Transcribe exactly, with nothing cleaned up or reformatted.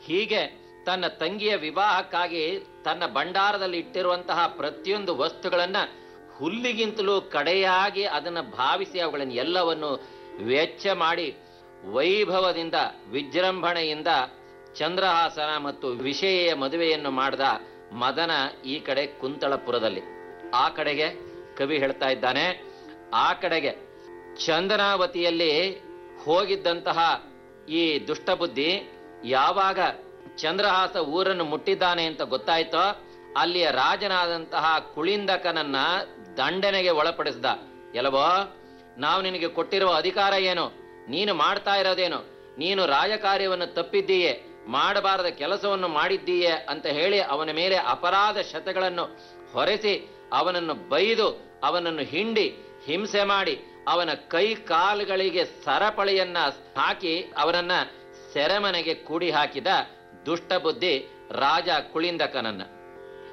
ಹೀಗೆ ತನ್ನ ತಂಗಿಯ ವಿವಾಹಕ್ಕಾಗಿ ತನ್ನ ಭಂಡಾರದಲ್ಲಿ ಇಟ್ಟಿರುವಂತಹ ಪ್ರತಿಯೊಂದು ವಸ್ತುಗಳನ್ನ ಹುಲ್ಲಿಗಿಂತಲೂ ಕಡೆಯಾಗಿ ಅದನ್ನು ಭಾವಿಸಿ ಅವುಗಳನ್ನು ಎಲ್ಲವನ್ನು ವೆಚ್ಚ ಮಾಡಿ ವೈಭವದಿಂದ ವಿಜೃಂಭಣೆಯಿಂದ ಚಂದ್ರಹಾಸನ ಮತ್ತು ವಿಷಯೆಯ ಮದುವೆಯನ್ನು ಮಾಡಿದ ಮದನ ಈ ಕಡೆ ಕುಂತಳಪುರದಲ್ಲಿ. ಆ ಕಡೆಗೆ ಕವಿ ಹೇಳ್ತಾ ಇದ್ದಾನೆ, ಆ ಕಡೆಗೆ ಚಂದನಾವತಿಯಲ್ಲಿ ಹೋಗಿದ್ದಂತಹ ಈ ದುಷ್ಟಬುದ್ಧಿ ಯಾವಾಗ ಚಂದ್ರಹಾಸ ಊರನ್ನು ಮುಟ್ಟಿದ್ದಾನೆ ಅಂತ ಗೊತ್ತಾಯ್ತೋ ಅಲ್ಲಿಯ ರಾಜನಾದಂತಹ ಕುಳಿಂದಕನನ್ನ ದಂಡನೆಗೆ ಒಳಪಡಿಸಿದ. ಎಲ್ಲವೋ, ನಾವು ನಿನಗೆ ಕೊಟ್ಟಿರುವ ಅಧಿಕಾರ ಏನು? ನೀನು ಮಾಡ್ತಾ ಇರೋದೇನು? ನೀನು ರಾಜಕಾರ್ಯವನ್ನು ತಪ್ಪಿದ್ದೀಯೇ, ಮಾಡಬಾರದ ಕೆಲಸವನ್ನು ಮಾಡಿದ್ದೀಯೇ ಅಂತ ಹೇಳಿ ಅವನ ಮೇಲೆ ಅಪರಾಧ ಶತಗಳನ್ನು ಹೊರೆಸಿ ಅವನನ್ನು ಬೈದು ಅವನನ್ನು ಹಿಂಡಿ ಹಿಂಸೆ ಮಾಡಿ ಅವನ ಕೈ ಕಾಲುಗಳಿಗೆ ಸರಪಳಿಯನ್ನ ಹಾಕಿ ಅವನನ್ನ ಸೆರೆಮನೆಗೆ ಕೂಡಿ ಹಾಕಿದ ದುಷ್ಟಬುದ್ಧಿ ರಾಜ ಕುಳಿಂದಕನನ್ನ.